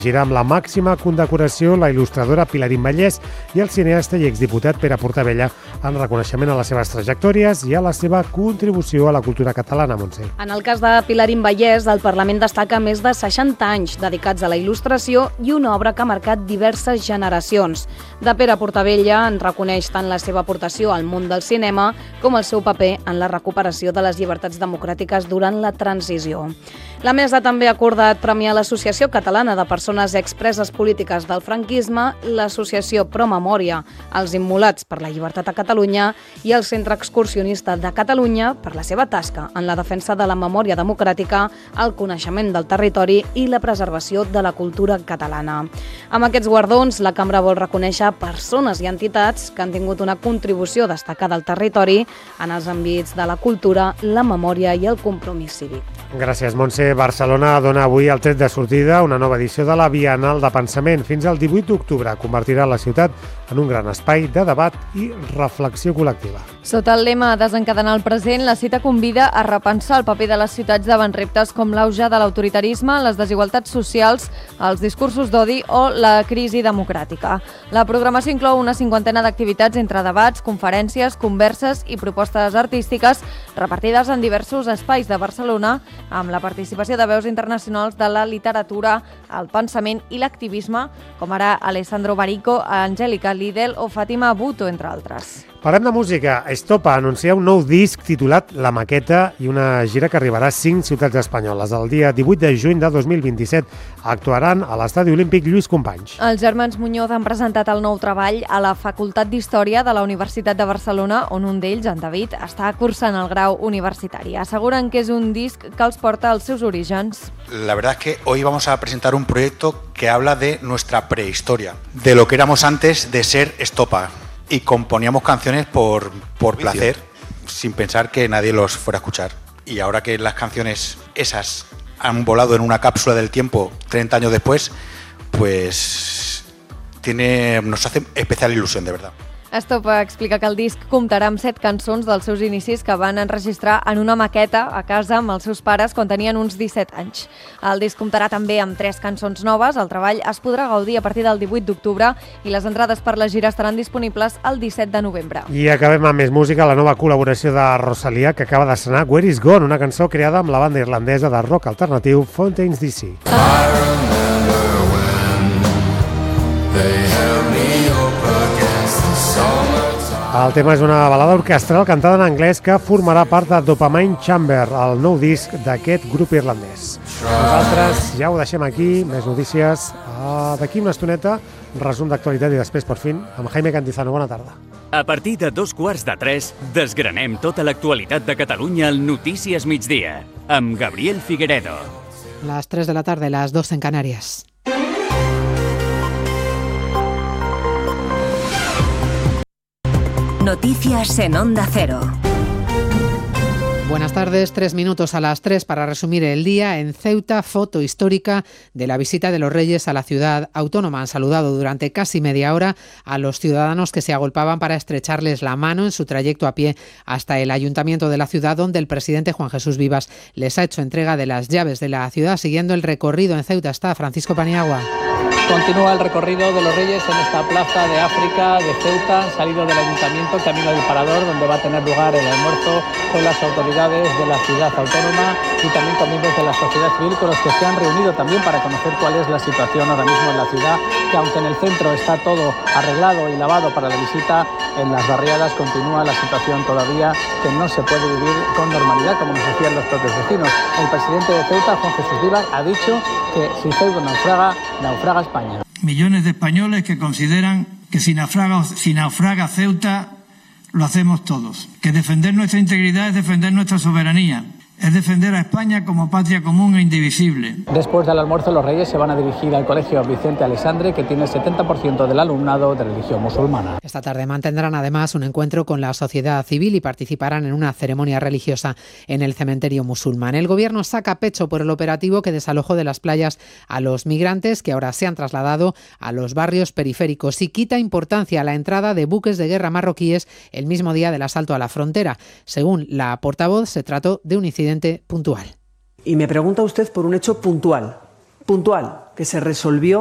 Gira amb la màxima condecoració la il·lustradora Pilarín Vallès i el cineasta i exdiputat Pere Portabella en reconeixement a les seves trajectòries i a la seva contribució a la cultura catalana, Montse. En el cas de Pilarín Vallès, el Parlament destaca més de 60 anys dedicats a la il·lustració i una obra que ha marcat diverses generacions. De Pere Portabella en reconeix tant la seva aportació al món del cinema com el seu paper en la recuperació de les llibertats democràtiques durant la transició. La mesa també ha acordat premiar l'Associació Catalana de Persones Expreses Polítiques del Franquisme, l'Associació Pro Memòria, els Immolats per la Llibertat a Catalunya i el Centre Excursionista de Catalunya per la seva tasca en la defensa de la memòria democràtica, el coneixement del territori i la preservació de la cultura catalana. Amb aquests guardons, la Cambra vol reconèixer persones i entitats que han tingut una contribució destacada al territori en els àmbits de la cultura, la memòria i el compromís cívic. Gràcies, Montse. Barcelona dona avui el tret de sortida una nova edició de la Bienal de Pensament. Fins al 18 d'octubre convertirà la ciutat en un gran espai de debat i reflexió col·lectiva. Sota el lema Desencadenar el present, la cita convida a repensar el paper de les ciutats davant reptes com l'auge de l'autoritarisme, les desigualtats socials, els discursos d'odi o la crisi democràtica. La programació inclou una 50ena d'activitats entre debats, conferències, converses i propostes artístiques repartides en diversos espais de Barcelona amb la participació de veus internacionals de la literatura, el pensament i l'activisme, com ara Alessandro Barico, Angélica Lidl o Fàtima Buto, entre altres. Parlem de música. Estopa anuncia un nou disc titulat La Maqueta i una gira que arribarà a 5 ciutats espanyoles. El dia 18 de juny de 2027 actuaran a l'Estadi Olímpic Lluís Companys. Els germans Muñoz han presentat el nou treball a la Facultat d'Història de la Universitat de Barcelona, on un d'ells, en David, està cursant el grau universitari. Asseguren que és un disc que els porta als seus orígens. La verdad es que hoy vamos a presentar un proyecto que habla de nuestra prehistoria, de lo que éramos antes de ser Estopa. Y componíamos canciones por placer, sin pensar que nadie los fuera a escuchar. Y ahora que las canciones esas han volado en una cápsula del tiempo 30 años después, pues nos hace especial ilusión, de verdad. Estopa explica que el disc comptarà amb 7 cançons dels seus inicis que van enregistrar en una maqueta a casa amb els seus pares quan tenien uns 17 anys. El disc comptarà també amb 3 cançons noves. El treball es podrà gaudir a partir del 18 d'octubre i les entrades per la gira estaran disponibles el 17 de novembre. I acabem amb més música, la nova col·laboració de Rosalia, que acaba d'estrenar Where Is Gone, una cançó creada amb la banda irlandesa de rock alternatiu Fontaines DC. El tema és una balada orquestral cantada en anglès que formarà part de Dopamine Chamber, el nou disc d'aquest grup irlandès. Nosaltres ja ho deixem aquí, més notícies d'aquí una estoneta, resum d'actualitat i després, per fi, amb Jaime Cantizano. Bona tarda. A partir de 2:15, desgranem tota l'actualitat de Catalunya al Notícies Migdia, amb Gabriel Figueredo. Las 3 de la tarde, las 2 en Canarias. Noticias en Onda Cero. Buenas tardes, 3 minutos a las 3 para resumir el día. En Ceuta, foto histórica de la visita de los Reyes a la ciudad autónoma. Han saludado durante casi media hora a los ciudadanos que se agolpaban para estrecharles la mano en su trayecto a pie hasta el ayuntamiento de la ciudad, donde el presidente Juan Jesús Vivas les ha hecho entrega de las llaves de la ciudad. Siguiendo el recorrido en Ceuta está Francisco Paniagua. Continúa el recorrido de los Reyes en esta plaza de África de Ceuta, salido del ayuntamiento, camino del Parador, donde va a tener lugar el almuerzo con las autoridades de la ciudad autónoma y también con miembros de la sociedad civil con los que se han reunido también para conocer cuál es la situación ahora mismo en la ciudad, que aunque en el centro está todo arreglado y lavado para la visita, en las barriadas continúa la situación todavía que no se puede vivir con normalidad, como nos decían los propios vecinos. El presidente de Ceuta, Juan Jesús Vivas, ha dicho que si Ceuta naufraga, naufraga España. Millones de españoles que consideran que si naufraga Ceuta, lo hacemos todos. Que defender nuestra integridad es defender nuestra soberanía. Es defender a España como patria común e indivisible. Después del almuerzo, los Reyes se van a dirigir al Colegio Vicente Alexandre, que tiene el 70% del alumnado de religión musulmana. Esta tarde mantendrán además un encuentro con la sociedad civil y participarán en una ceremonia religiosa en el cementerio musulmán. El gobierno saca pecho por el operativo que desalojó de las playas a los migrantes que ahora se han trasladado a los barrios periféricos y quita importancia a la entrada de buques de guerra marroquíes el mismo día del asalto a la frontera. Según la portavoz, se trató de un incidente puntual. Y me pregunta usted por un hecho puntual. puntual que se resolvió